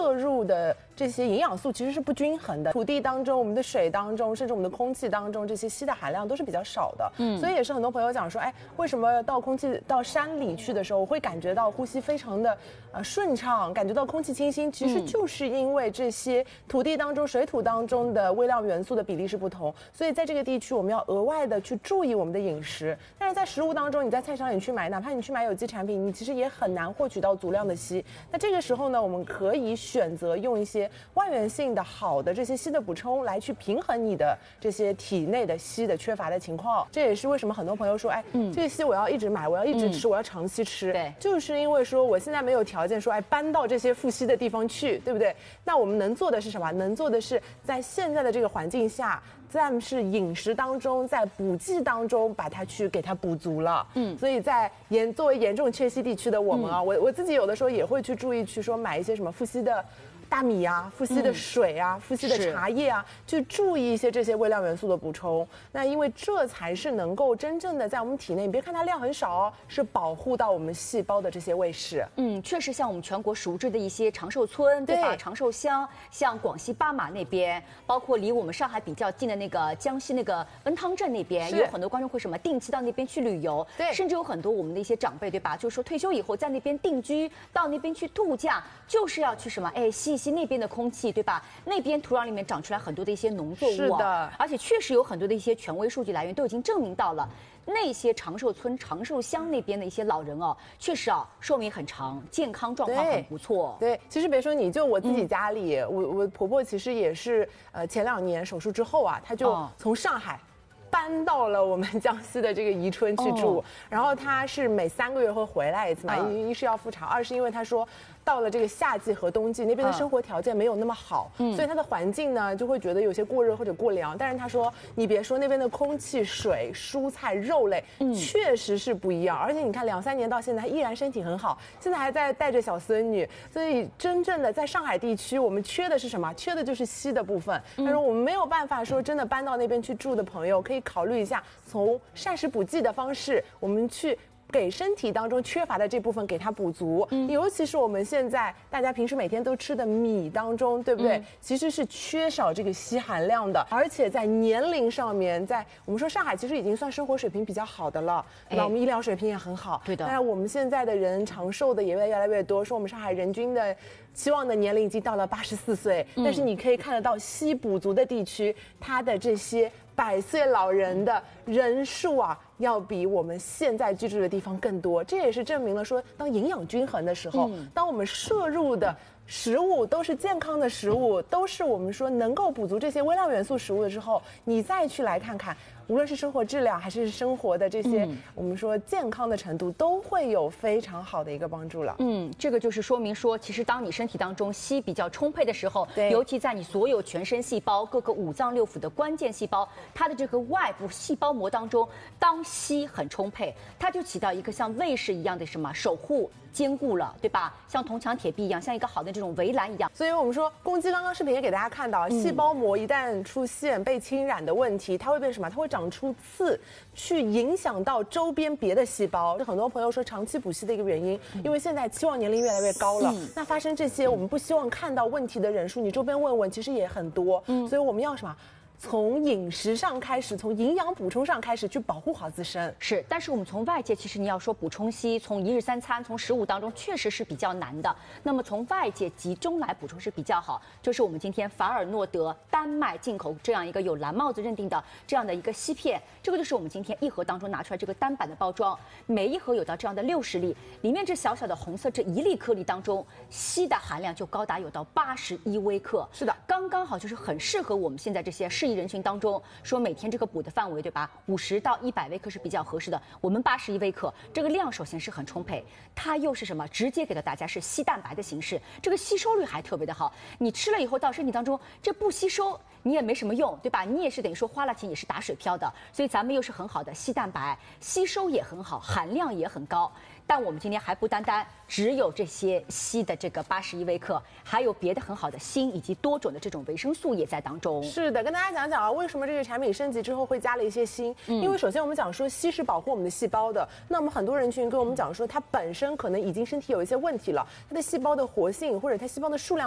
摄入的这些营养素其实是不均衡的。土地当中、我们的水当中，甚至我们的空气当中，这些硒的含量都是比较少的。所以也是很多朋友讲说，哎，为什么到山里去的时候，我会感觉到呼吸非常的顺畅，感觉到空气清新，其实就是因为这些土地当中、水土当中的微量元素的比例是不同。所以在这个地区，我们要额外的去注意我们的饮食。但是在食物当中，你在菜场里去买，哪怕你去买有机产品，你其实也很难获取到足量的硒。那这个时候呢，我们可以选择用一些外源性的好的这些硒的补充来去平衡你的这些体内的硒的缺乏的情况。这也是为什么很多朋友说，哎，这个硒我要一直买，我要一直吃，我要长期吃。 对， 就是因为说我现在没有条件说，哎，搬到这些富硒的地方去，对不对？那我们能做的是什么？能做的是在现在的这个环境下，暂时饮食当中，在补剂当中把它去给它补足了。所以在作为严重缺硒地区的我们啊，我自己有的时候也会去注意去说买一些什么富硒的大米啊、富硒的水啊、富硒的茶叶啊，去注意一些这些微量元素的补充。那因为这才是能够真正的在我们体内，你别看它量很少哦，是保护到我们细胞的这些卫士。 确实像我们全国熟知的一些长寿村，对吧？长寿乡，像广西巴马那边，包括离我们上海比较近的那个江西那个温汤镇那边，有很多观众会什么定期到那边去旅游， 对， 甚至有很多我们的一些长辈，对吧？就是说退休以后在那边定居，到那边去度假，就是要去什么，哎，吸一吸那边的空气，对吧？那边土壤里面长出来很多的一些农作物， 是的， 而且确实有很多的一些权威数据来源都已经证明到了。那些长寿村、长寿乡那边的一些老人哦，确实啊，寿命很长，健康状况很不错。 对，其实别说你，就我自己家里，我婆婆其实也是，前2年手术之后啊，她就从上海搬到了我们江西的这个宜春去住，然后她是每3个月会回来一次嘛，一是要复查，二是因为她说到了这个夏季和冬季那边的生活条件没有那么好，所以它的环境呢就会觉得有些过热或者过凉。但是她说，你别说那边的空气、水、蔬菜、肉类，确实是不一样。而且你看2、3年到现在，她依然身体很好，现在还在带着小孙女。所以真正的在上海地区，我们缺的是什么？缺的就是硒的部分。她说我们没有办法说真的搬到那边去住的朋友，可以考虑一下从膳食补剂的方式，我们去给身体当中缺乏的这部分给它补足。尤其是我们现在大家平时每天都吃的米当中，对不对？其实是缺少这个硒含量的，而且在年龄上面，在我们说上海其实已经算生活水平比较好的了，那我们医疗水平也很好， 对的。 但是我们现在的人长寿的也越来越多，说我们上海人均的期望的年龄已经到了84岁，但是你可以看得到硒补足的地区，它的这些100岁老人的人数啊，要比我们现在居住的地方更多。这也是证明了说，当营养均衡的时候，当我们摄入的食物都是健康的食物，都是我们说能够补足这些微量元素食物的时候，你再去来看看，无论是生活质量还是生活的这些我们说健康的程度，都会有非常好的一个帮助了。 这个就是说明说，其实当你身体当中硒比较充沛的时候，尤其在你所有全身细胞、各个5脏6腑的关键细胞，它的这个外部细胞膜当中，当硒很充沛，它就起到一个像卫士一样的什么守护、坚固了，对吧？像铜墙铁壁一样，像一个好的这种围栏一样。 所以我们说，公鸡刚刚视频也给大家看到，细胞膜一旦出现被侵染的问题，它会变什么？它会长出刺，去影响到周边别的细胞。很多朋友说长期补硒的一个原因，因为现在期望年龄越来越高了，那发生这些我们不希望看到问题的人数，你周边问问其实也很多。所以我们要什么？从饮食上开始，从营养补充上开始去保护好自身。 是，但是我们从外界，其实你要说补充硒，从1日3餐，从食物当中确实是比较难的。那么从外界集中来补充是比较好，就是我们今天法尔诺德丹麦进口这样一个有蓝帽子认定的这样的一个硒片，这个就是我们今天一盒当中拿出来这个单版的包装，每一盒有到这样的60粒，里面这小小的红色这1粒颗粒当中，硒的含量就高达有到81微克。 是的， 刚刚好就是很适合我们现在这些适宜人群当中，说每天这个补的范围，对吧？50到100微克是比较合适的。我们81微克，这个量首先是很充沛，它又是什么？直接给到大家是硒蛋白的形式，这个吸收率还特别的好。你吃了以后到身体当中，这不吸收你也没什么用，对吧？你也是等于说花了钱也是打水漂的。所以咱们又是很好的硒蛋白，吸收也很好，含量也很高。但我们今天还不单单只有这些硒的这个81微克，还有别的很好的锌以及多种的这种维生素也在当中。 是的，跟大家讲讲啊，为什么这个产品升级之后会加了一些锌？因为首先我们讲说硒是保护我们的细胞的，那我们很多人群跟我们讲说，它本身可能已经身体有一些问题了，它的细胞的活性或者它细胞的数量